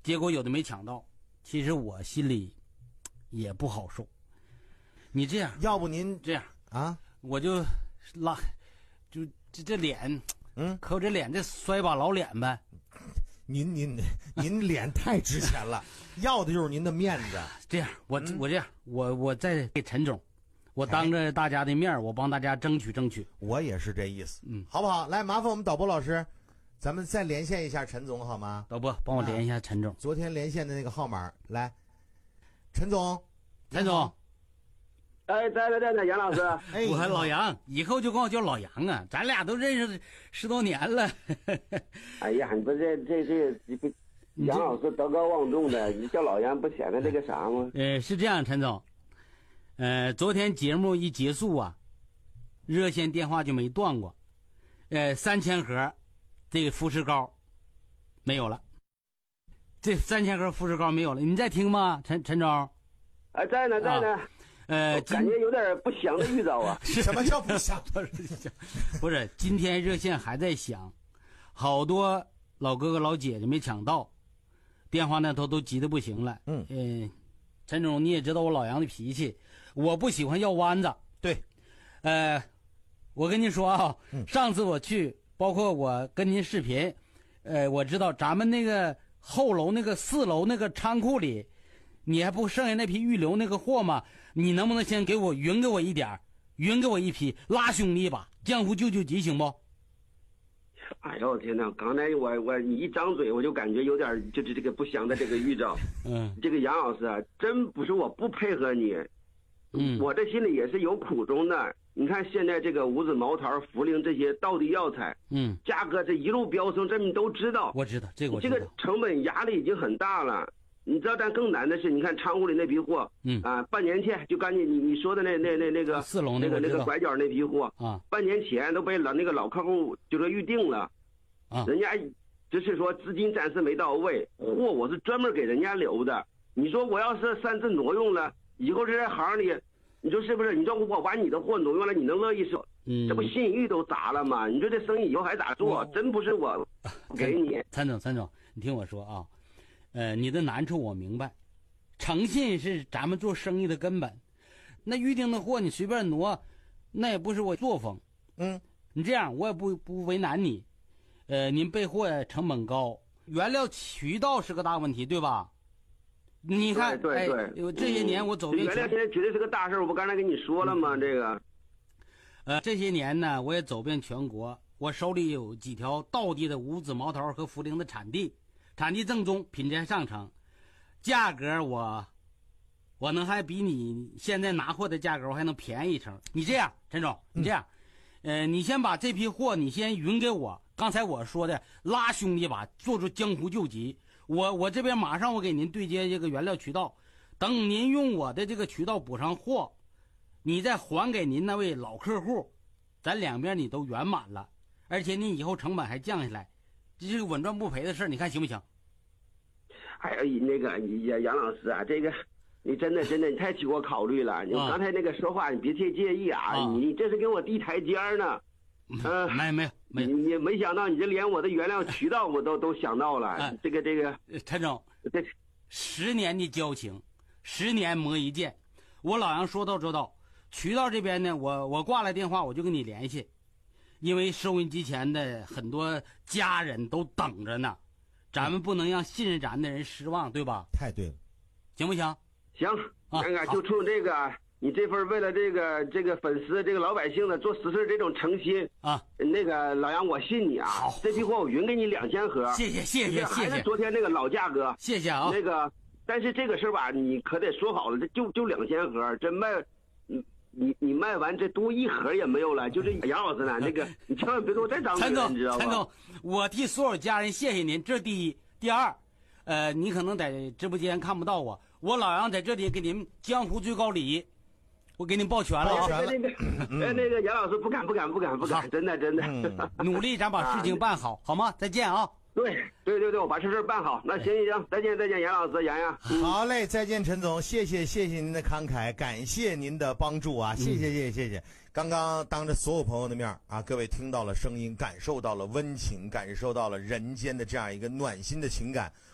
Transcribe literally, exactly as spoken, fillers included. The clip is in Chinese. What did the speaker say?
结果有的没抢到，其实我心里也不好受。你这样， 要不您这样啊， 我就拉，就这这脸， 嗯， 可我这脸这摔把老脸呗。 您您您脸太值钱了，要的就是您的面子。 这样，我、 嗯、 我这样，我我再给陈总，我当着大家的面，我帮大家争取争取。 我也是这意思， 嗯， 好不好？来，麻烦我们导播老师，咱们再连线一下陈总好吗？ 导播，帮我连一下陈总。啊、 昨天连线的那个号码，来，陈总， 陈总。 哎，在呢在呢，杨老师。 哎，我老杨，以后就管我叫老杨啊，咱俩都认识十多年了。 哎呀，你不这这这这个杨老师德高望重的，你叫老杨不显得这个啥吗？ 呃，是这样，陈总，呃，昨天节目一结束啊，热线电话就没断过，呃，三千盒这个富士膏没有了，这三千盒富士膏没有了，你在听吗，陈陈总？ 哎，在呢在呢。啊呃， 感觉有点不祥的预兆啊！ 什么叫不祥？ 不是，今天热线还在响，好多老哥哥老姐姐没抢到，电话那头都急得不行了。 嗯， 呃，陈总你也知道我老杨的脾气，我不喜欢要弯子。 对， 呃，我跟您说啊， 嗯、 上次我去，包括我跟您视频，呃，我知道咱们那个后楼那个四楼那个仓库里。你还不剩下那批预留那个货吗？你能不能先给我匀给我一点，匀给我一批，拉兄弟一把，江湖救救急，行不？ 哎呦我天哪！刚才我我你一张嘴，我就感觉有点就是这个不祥的这个预兆。 嗯， 这个杨老师啊，真不是我不配合你， 嗯， 我这心里也是有苦衷的。你看现在这个五子茅台、茯苓这些道地药材， 嗯， 价格这一路飙升，这你都知道。 我知道这个我知道， 这个成本压力已经很大了。你知道，但更难的是，你看仓库里那批货， 嗯啊，半年前就赶紧你你说的那那那那个四楼那个那个拐角那批货啊， 半年前都被老那个老客户就说预定了， 啊， 人家就是说资金暂时没到位，货我是专门给人家留的。你说我要是擅自挪用了，以后这在行里，你说是不是？你说我把你的货挪用了，你能乐意说？ 嗯， 这不信誉都砸了吗？你说这生意以后还咋做？真不是我不给你。 参总，参总，你听我说啊。呃，你的难处我明白，诚信是咱们做生意的根本。那预定的货你随便挪，那也不是我作风。 嗯， 你这样我也不不为难你。呃，您备货成本高，原料渠道是个大问题，对吧？你看， 对对对，这些年我走遍、 嗯、原料现在绝对是个大事，我不刚才跟你说了吗？嗯、这个， 呃，这些年呢，我也走遍全国，我手里有几条道地的五子茅台和茯苓的产地。产地正宗，品质上乘，价格我，我能还比你现在拿货的价格我还能便宜一成。你这样，陈总，你这样，嗯、呃，你先把这批货你先匀给我。刚才我说的拉兄弟把，做出江湖救急。我我这边马上我给您对接这个原料渠道，等您用我的这个渠道补上货，你再还给您那位老客户，咱两边你都圆满了，而且你以后成本还降下来。这是个稳赚不赔的事，你看行不行？ 哎呀，那个杨杨老师啊，这个你真的真的你太替我考虑了。你刚才那个说话你别太介意啊，啊你这是给我递台阶呢。 嗯、呃，没没没， 你你没想到，你这连我的原料渠道我都都想到了。啊、这个这个， 陈总， 这十年的交情，十年磨一剑。我老杨说到做到，渠道这边呢，我我挂了电话我就跟你联系。因为收音机前的很多家人都等着呢，咱们不能让信任咱的人失望，对吧？ 太对了， 行不行？ 行，那个、啊、就冲这个，你这份为了这个这个粉丝、这个老百姓的做实事这种诚心啊， 那个老杨我信你啊，这批货我匀给你两千盒， 谢谢谢谢谢谢， 还是昨天那个老价格， 谢谢啊。 那个，但是这个事儿吧，你可得说好了，这就就两千盒，真卖，嗯。你你卖完这多一盒也没有了，就这杨老师呢，那个你千万别给我再张嘴，你知道吧？ 陈总，我替所有家人谢谢您，这第一。第二，呃，你可能在直播间看不到我，我老杨在这里给您江湖最高礼，我给您抱拳了啊！ 那个，哎，那个杨老师不敢不敢不敢不敢，真的真的， 嗯、努力咱把事情办好，好吗？再见啊！ 对对对对，我把这事办好。那行行行，再见再见，杨老师，杨洋。 嗯、好嘞，再见，陈总，谢谢谢谢您的慷慨，感谢您的帮助啊，谢谢谢谢谢谢。刚刚当着所有朋友的面啊，各位听到了声音，感受到了温情，感受到了人间的这样一个暖心的情感。